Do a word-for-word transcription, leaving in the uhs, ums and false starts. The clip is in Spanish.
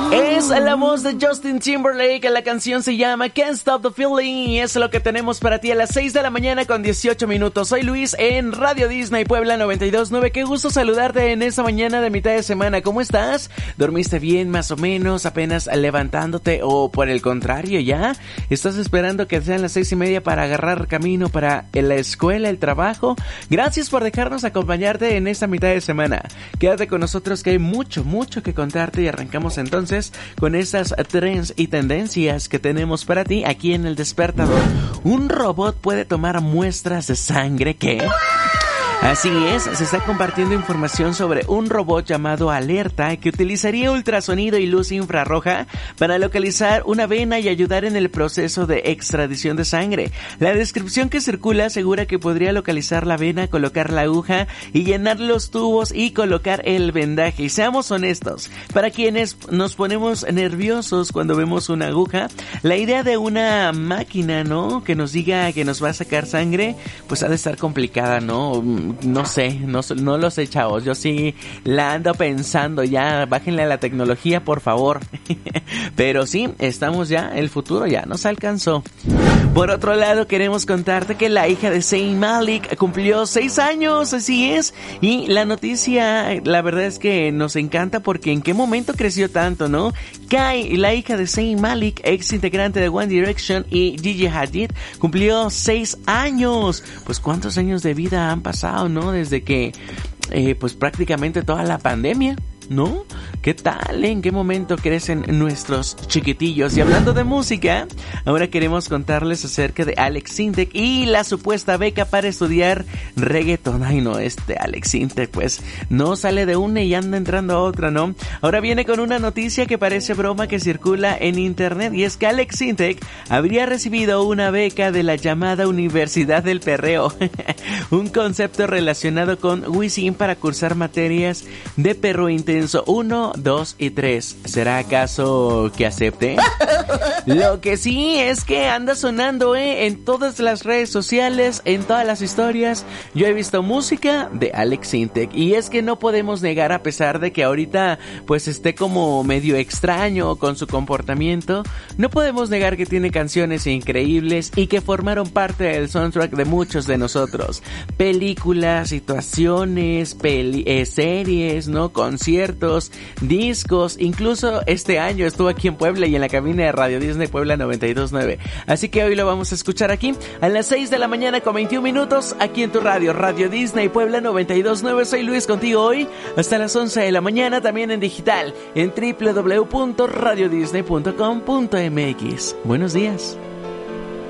Es la voz de Justin Timberlake, la canción se llama Can't Stop the Feeling y es lo que tenemos para ti a las seis de la mañana con dieciocho minutos. Soy Luis en Radio Disney Puebla noventa y dos punto nueve. Qué gusto saludarte en esta mañana de mitad de semana. ¿Cómo estás? ¿Dormiste bien más o menos? ¿Apenas levantándote o por el contrario ya? ¿Estás esperando que sean las seis y media para agarrar camino para la escuela, el trabajo? Gracias por dejarnos acompañarte en esta mitad de semana. Quédate con nosotros que hay mucho, mucho que contarte y arrancamos entonces con esas trends y tendencias que tenemos para ti aquí en El Despertador. ¿Un robot puede tomar muestras de sangre? ¿Qué? Así es, se está compartiendo información sobre un robot llamado Alerta que utilizaría ultrasonido y luz infrarroja para localizar una vena y ayudar en el proceso de extradición de sangre. La descripción que circula asegura que podría localizar la vena, colocar la aguja y llenar los tubos y colocar el vendaje. Y seamos honestos, para quienes nos ponemos nerviosos cuando vemos una aguja, la idea de una máquina, ¿no?, que nos diga que nos va a sacar sangre, pues ha de estar complicada, ¿no? No sé, no, no lo sé, chavos. Yo sí la ando pensando ya. Bájenle a la tecnología, por favor. Pero sí, estamos ya, el futuro ya nos alcanzó. Por otro lado, queremos contarte que la hija de Zayn Malik cumplió seis años, así es. Y la noticia, la verdad es que nos encanta porque en qué momento creció tanto, ¿no? Kai, la hija de Zayn Malik, ex integrante de One Direction y Gigi Hadid, cumplió seis años. Pues cuántos años de vida han pasado, ¿no? Desde que, eh, pues prácticamente toda la pandemia, ¿no? ¿Qué tal? ¿En qué momento crecen nuestros chiquitillos? Y hablando de música, ahora queremos contarles acerca de Alex Sintek y la supuesta beca para estudiar reggaeton. Ay no, este Alex Sintek pues no sale de una y anda entrando a otra, ¿no? Ahora viene con una noticia que parece broma que circula en internet y es que Alex Sintek habría recibido una beca de la llamada Universidad del Perreo. Un concepto relacionado con Wisin para cursar materias de perro intenso uno, dos y tres. ¿Será acaso que acepte? Lo que sí es que anda sonando, ¿eh? En todas las redes sociales, en todas las historias. Yo he visto música de Alex Sintek y es que no podemos negar, a pesar de que ahorita pues esté como medio extraño con su comportamiento, no podemos negar que tiene canciones increíbles y que formaron parte del soundtrack de muchos de nosotros. Películas, situaciones, peli- eh, series, ¿no? Conciertos, discos, incluso este año estuvo aquí en Puebla y en la cabina de Radio Disney Puebla noventa y dos punto nueve. Así que hoy lo vamos a escuchar aquí a las seis de la mañana con veintiún minutos aquí en tu radio, Radio Disney Puebla noventa y dos punto nueve. Soy Luis contigo hoy hasta las once de la mañana, también en digital en doble u doble u doble u punto radio disney punto com punto m x. Buenos días.